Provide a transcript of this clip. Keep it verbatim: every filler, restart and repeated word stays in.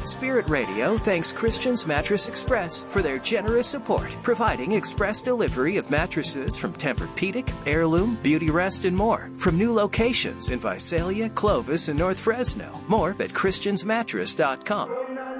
Spirit Radio thanks Christian's Mattress Express for their generous support, providing express delivery of mattresses from Tempur-Pedic, Heirloom, Beauty Rest, and more from new locations in Visalia, Clovis, and North Fresno. More at christians mattress dot com.